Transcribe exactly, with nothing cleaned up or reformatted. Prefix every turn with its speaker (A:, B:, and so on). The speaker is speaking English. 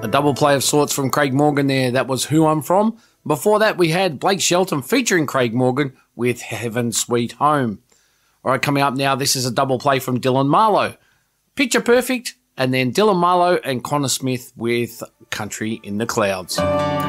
A: A double play of sorts from Craig Morgan there. That was Who I'm From. Before that, we had Blake Shelton featuring Craig Morgan with Heaven Sweet Home. All right, coming up now, this is a double play from Dylan Marlowe. Picture Perfect, and then Dylan Marlowe and Connor Smith with Country in the Clouds.